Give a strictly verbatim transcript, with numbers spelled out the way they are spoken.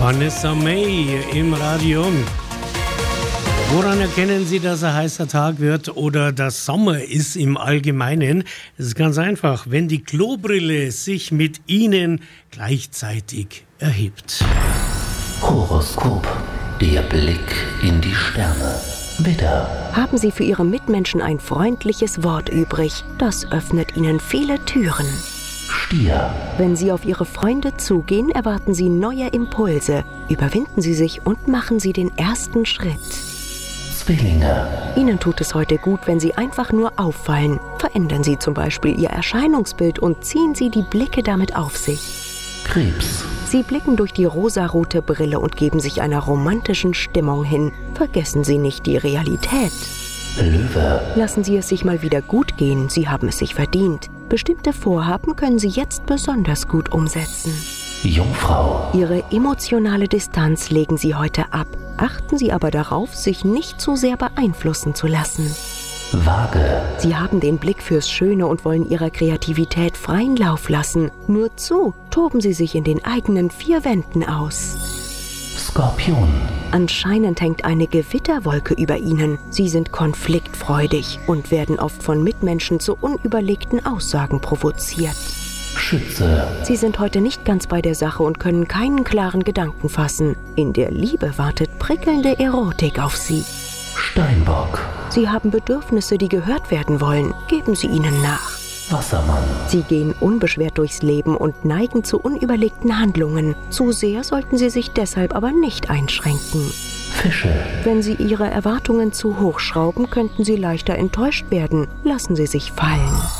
Vanessa May im Radio. Woran erkennen Sie, dass ein heißer Tag wird oder dass Sommer ist im Allgemeinen? Es ist ganz einfach, wenn die Klobrille sich mit Ihnen gleichzeitig erhebt. Horoskop, der Blick in die Sterne. Widder. Haben Sie für Ihre Mitmenschen ein freundliches Wort übrig? Das öffnet Ihnen viele Türen. Stier. Wenn Sie auf Ihre Freunde zugehen, erwarten Sie neue Impulse. Überwinden Sie sich und machen Sie den ersten Schritt. Zwillinge. Ihnen tut es heute gut, wenn Sie einfach nur auffallen. Verändern Sie zum Beispiel Ihr Erscheinungsbild und ziehen Sie die Blicke damit auf sich. Krebs. Sie blicken durch die rosarote Brille und geben sich einer romantischen Stimmung hin. Vergessen Sie nicht die Realität. Löwe. Lassen Sie es sich mal wieder gut gehen, Sie haben es sich verdient. Bestimmte Vorhaben können Sie jetzt besonders gut umsetzen. Jungfrau. Ihre emotionale Distanz legen Sie heute ab. Achten Sie aber darauf, sich nicht zu sehr beeinflussen zu lassen. Waage. Sie haben den Blick fürs Schöne und wollen Ihrer Kreativität freien Lauf lassen. Nur zu, toben Sie sich in den eigenen vier Wänden aus. Skorpion. Anscheinend hängt eine Gewitterwolke über Ihnen. Sie sind konfliktfreudig und werden oft von Mitmenschen zu unüberlegten Aussagen provoziert. Schütze. Sie sind heute nicht ganz bei der Sache und können keinen klaren Gedanken fassen. In der Liebe wartet prickelnde Erotik auf Sie. Steinbock. Sie haben Bedürfnisse, die gehört werden wollen. Geben Sie ihnen nach. Wassermann. Sie gehen unbeschwert durchs Leben und neigen zu unüberlegten Handlungen. Zu sehr sollten Sie sich deshalb aber nicht einschränken. Fische. Wenn Sie Ihre Erwartungen zu hoch schrauben, könnten Sie leichter enttäuscht werden. Lassen Sie sich fallen.